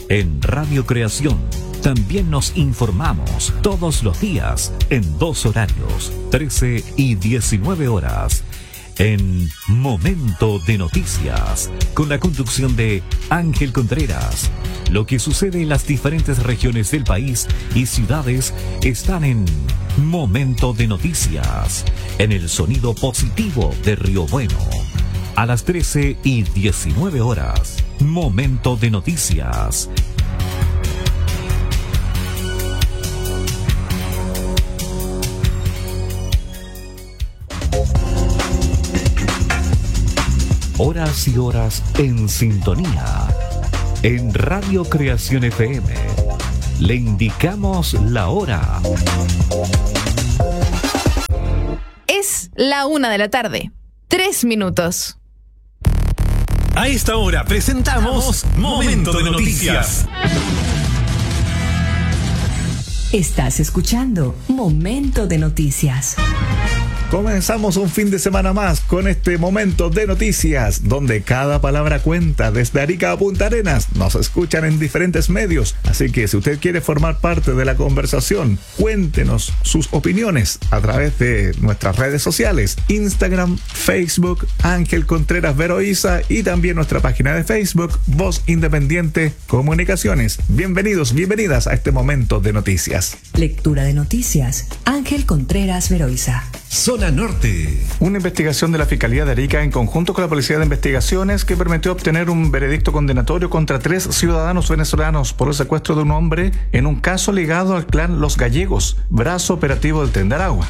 En Radio Creación también nos informamos todos los días en dos horarios, 13 y 19 horas. En Momento de Noticias, con la conducción de Ángel Contreras. Lo que sucede en las diferentes regiones del país y ciudades están en Momento de Noticias, en el sonido positivo de Río Bueno. A las 13 y 19 horas, Momento de Noticias. Horas y horas en sintonía. En Radio Creación FM le indicamos la hora. Es la 1:03 p.m. A esta hora presentamos Momento de Noticias. Estás escuchando Momento de Noticias. Comenzamos un fin de semana más con este Momento de Noticias, donde cada palabra cuenta. Desde Arica a Punta Arenas nos escuchan en diferentes medios, así que si usted quiere formar parte de la conversación, cuéntenos sus opiniones a través de nuestras redes sociales, Instagram, Facebook, Ángel Contreras Veroiza, y también nuestra página de Facebook, Voz Independiente Comunicaciones. Bienvenidos, bienvenidas a este Momento de Noticias. Lectura de noticias, Ángel Contreras Veroiza. Zona Norte. Una investigación de la Fiscalía de Arica en conjunto con la Policía de Investigaciones que permitió obtener un veredicto condenatorio contra 3 ciudadanos venezolanos por el secuestro de un hombre en un caso ligado al clan Los Gallegos, brazo operativo del Tren de Aragua.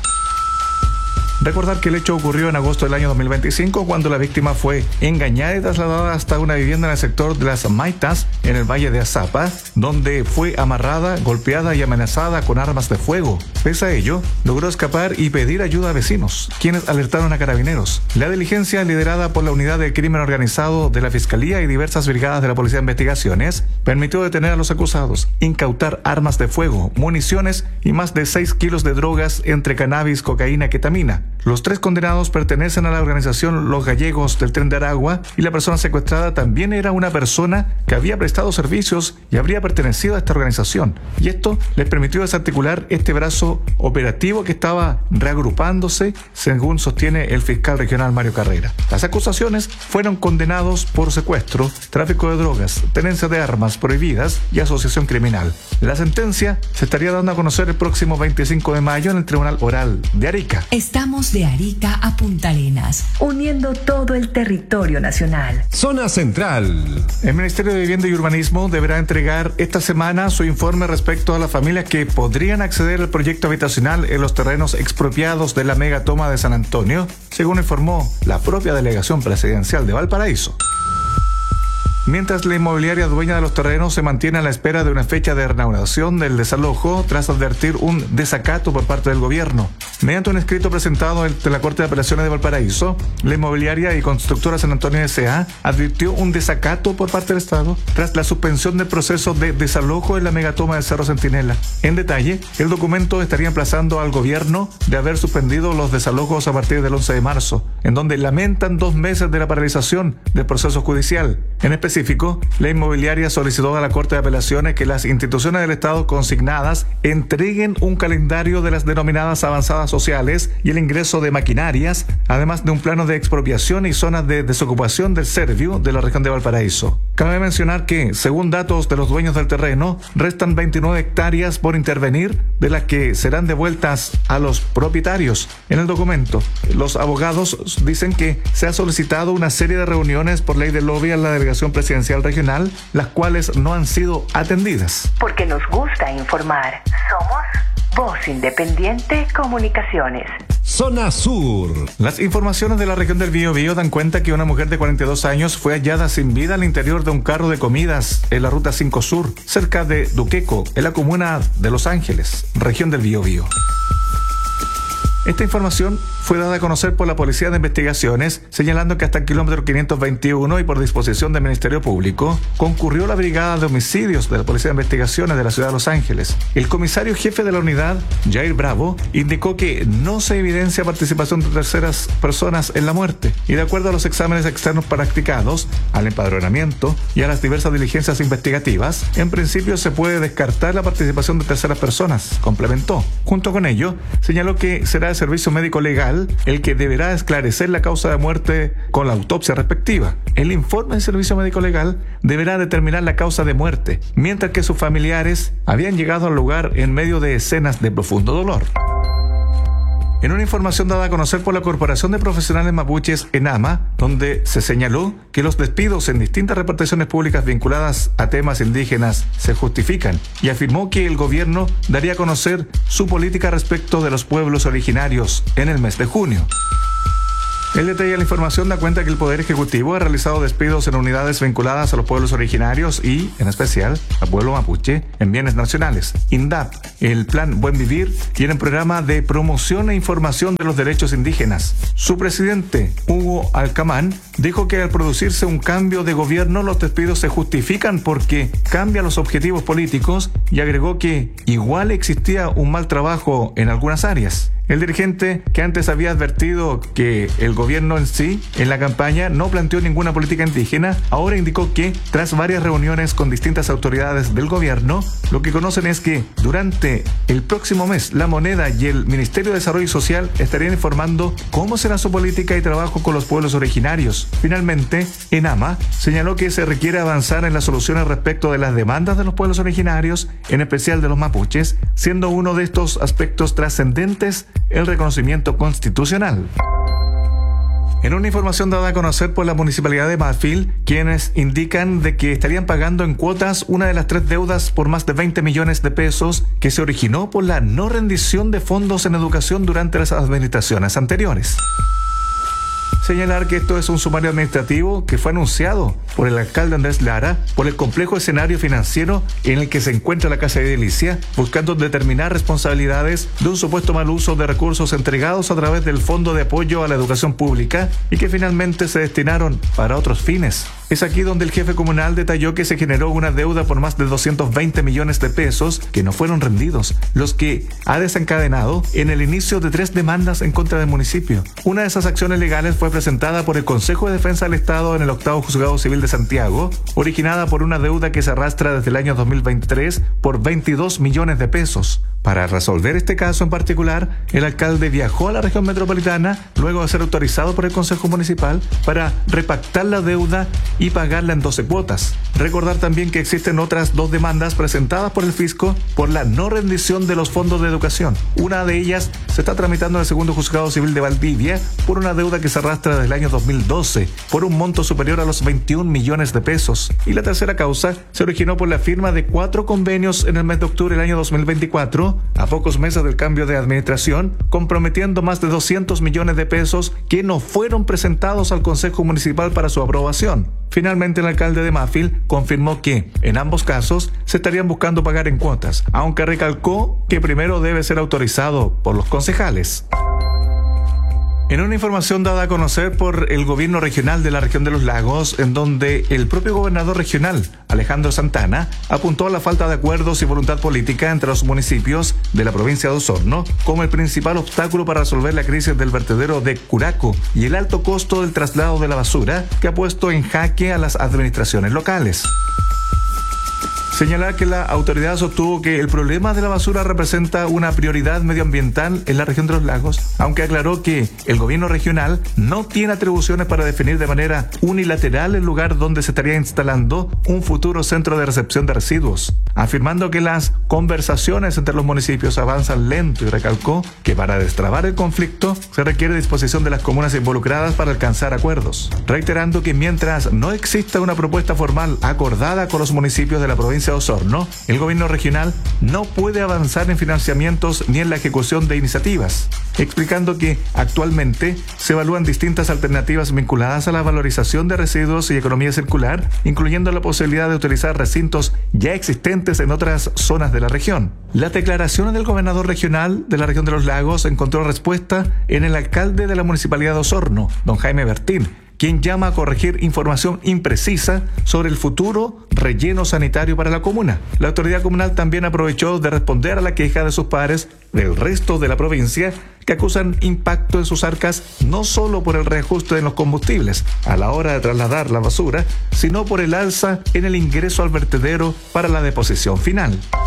Recordar que el hecho ocurrió en agosto del año 2025, cuando la víctima fue engañada y trasladada hasta una vivienda en el sector de Las Maitas, en el Valle de Azapa, donde fue amarrada, golpeada y amenazada con armas de fuego. Pese a ello, logró escapar y pedir ayuda a vecinos, quienes alertaron a carabineros. La diligencia, liderada por la Unidad de Crimen Organizado de la Fiscalía y diversas brigadas de la Policía de Investigaciones, permitió detener a los acusados, incautar armas de fuego, municiones y más de 6 kilos de drogas entre cannabis, cocaína y ketamina. Los 3 condenados pertenecen a la organización Los Gallegos del Tren de Aragua, y la persona secuestrada también era una persona que había prestado servicios y habría pertenecido a esta organización. Y esto les permitió desarticular este brazo operativo que estaba reagrupándose, según sostiene el fiscal regional Mario Carrera. Las acusaciones fueron condenados por secuestro, tráfico de drogas, tenencia de armas prohibidas y asociación criminal. La sentencia se estaría dando a conocer el próximo 25 de mayo en el Tribunal Oral de Arica. Estamos de Arica a Punta Arenas, uniendo todo el territorio nacional. Zona Central. El Ministerio de Vivienda y Urbanismo deberá entregar esta semana su informe respecto a las familias que podrían acceder al proyecto habitacional en los terrenos expropiados de la megatoma de San Antonio, según informó la propia delegación presidencial de Valparaíso. Mientras la inmobiliaria dueña de los terrenos se mantiene a la espera de una fecha de reanudación del desalojo tras advertir un desacato por parte del gobierno. Mediante un escrito presentado ante la Corte de Apelaciones de Valparaíso, la inmobiliaria y constructora San Antonio S.A. advirtió un desacato por parte del Estado tras la suspensión del proceso de desalojo en la megatoma del Cerro Centinela. En detalle, el documento estaría emplazando al gobierno de haber suspendido los desalojos a partir del 11 de marzo, en donde lamentan 2 meses de la paralización del proceso judicial. En específico, la inmobiliaria solicitó a la Corte de Apelaciones que las instituciones del Estado consignadas entreguen un calendario de las denominadas avanzadas sociales y el ingreso de maquinarias, además de un plano de expropiación y zonas de desocupación del Serviu de la región de Valparaíso. Cabe mencionar que, según datos de los dueños del terreno, restan 29 hectáreas por intervenir, de las que serán devueltas a los propietarios. En el documento, los abogados dicen que se ha solicitado una serie de reuniones por ley de lobby a la delegación presidencial regional, las cuales no han sido atendidas. Porque nos gusta informar. Somos Voz Independiente Comunicaciones. Zona Sur. Las informaciones de la región del Biobío dan cuenta que una mujer de 42 años fue hallada sin vida al interior de un carro de comidas en la Ruta 5 Sur, cerca de Duqueco, en la comuna de Los Ángeles, región del Biobío. Esta información fue dada a conocer por la Policía de Investigaciones, señalando que hasta el kilómetro 521 y por disposición del Ministerio Público, concurrió la Brigada de Homicidios de la Policía de Investigaciones de la Ciudad de Los Ángeles. El comisario jefe de la unidad, Jair Bravo, indicó que no se evidencia participación de terceras personas en la muerte y de acuerdo a los exámenes externos practicados, al empadronamiento y a las diversas diligencias investigativas, en principio se puede descartar la participación de terceras personas, complementó. Junto con ello, señaló que será el Servicio Médico Legal el que deberá esclarecer la causa de muerte con la autopsia respectiva. El informe del Servicio Médico Legal deberá determinar la causa de muerte, mientras que sus familiares habían llegado al lugar en medio de escenas de profundo dolor. En una información dada a conocer por la Corporación de Profesionales Mapuches, ENAMA, donde se señaló que los despidos en distintas reparticiones públicas vinculadas a temas indígenas se justifican y afirmó que el gobierno daría a conocer su política respecto de los pueblos originarios en el mes de junio. El detalle de la información da cuenta que el Poder Ejecutivo ha realizado despidos en unidades vinculadas a los pueblos originarios y, en especial, al pueblo mapuche, en bienes nacionales, INDAP, el Plan Buen Vivir y en el Programa de Promoción e Información de los Derechos Indígenas. Su presidente, Hugo Alcamán, dijo que al producirse un cambio de gobierno, los despidos se justifican porque cambian los objetivos políticos y agregó que igual existía un mal trabajo en algunas áreas. El dirigente, que antes había advertido que el gobierno en sí, en la campaña, no planteó ninguna política indígena, ahora indicó que, tras varias reuniones con distintas autoridades del gobierno, lo que conocen es que durante el próximo mes, la Moneda y el Ministerio de Desarrollo Social estarían informando cómo será su política y trabajo con los pueblos originarios. Finalmente, ENAMA señaló que se requiere avanzar en las soluciones respecto de las demandas de los pueblos originarios, en especial de los mapuches, siendo uno de estos aspectos trascendentes el reconocimiento constitucional. En una información dada a conocer por la Municipalidad de Matfield, quienes indican de que estarían pagando en cuotas una de las 3 deudas por más de 20 millones de pesos que se originó por la no rendición de fondos en educación durante las administraciones anteriores. Señalar que esto es un sumario administrativo que fue anunciado por el alcalde Andrés Lara por el complejo escenario financiero en el que se encuentra la Casa de Delicia, buscando determinar responsabilidades de un supuesto mal uso de recursos entregados a través del Fondo de Apoyo a la Educación Pública y que finalmente se destinaron para otros fines. Es aquí donde el jefe comunal detalló que se generó una deuda por más de 220 millones de pesos que no fueron rendidos, los que ha desencadenado en el inicio de 3 demandas en contra del municipio. Una de esas acciones legales fue presentada por el Consejo de Defensa del Estado en el 8º Juzgado Civil de Santiago, originada por una deuda que se arrastra desde el año 2023 por 22 millones de pesos. Para resolver este caso en particular, el alcalde viajó a la región metropolitana luego de ser autorizado por el Consejo Municipal para repactar la deuda y pagarla en 12 cuotas. Recordar también que existen otras 2 demandas presentadas por el fisco por la no rendición de los fondos de educación. Una de ellas se está tramitando en el 2º Juzgado Civil de Valdivia por una deuda que se arrastra desde el año 2012 por un monto superior a los 21 millones de pesos. Y la tercera causa se originó por la firma de 4 convenios en el mes de octubre del año 2024, a pocos meses del cambio de administración, comprometiendo más de 200 millones de pesos que no fueron presentados al Consejo Municipal para su aprobación. Finalmente, el alcalde de Matfield confirmó que, en ambos casos, se estarían buscando pagar en cuotas, aunque recalcó que primero debe ser autorizado por los concejales. En una información dada a conocer por el gobierno regional de la región de los lagos, en donde el propio gobernador regional, Alejandro Santana, apuntó a la falta de acuerdos y voluntad política entre los municipios de la provincia de Osorno como el principal obstáculo para resolver la crisis del vertedero de Curaco y el alto costo del traslado de la basura que ha puesto en jaque a las administraciones locales. Señalar que la autoridad sostuvo que el problema de la basura representa una prioridad medioambiental en la región de los lagos, aunque aclaró que el gobierno regional no tiene atribuciones para definir de manera unilateral el lugar donde se estaría instalando un futuro centro de recepción de residuos, afirmando que las conversaciones entre los municipios avanzan lento y recalcó que para destrabar el conflicto se requiere disposición de las comunas involucradas para alcanzar acuerdos, reiterando que mientras no exista una propuesta formal acordada con los municipios de la provincia provincia de Osorno, el gobierno regional no puede avanzar en financiamientos ni en la ejecución de iniciativas, explicando que actualmente se evalúan distintas alternativas vinculadas a la valorización de residuos y economía circular, incluyendo la posibilidad de utilizar recintos ya existentes en otras zonas de la región. Las declaraciones del gobernador regional de la región de los Lagos encontró respuesta en el alcalde de la municipalidad de Osorno, don Jaime Bertín, quien llama a corregir información imprecisa sobre el futuro relleno sanitario para la comuna. La autoridad comunal también aprovechó de responder a la queja de sus pares del resto de la provincia, que acusan impacto en sus arcas no solo por el reajuste de los combustibles a la hora de trasladar la basura, sino por el alza en el ingreso al vertedero para la deposición final.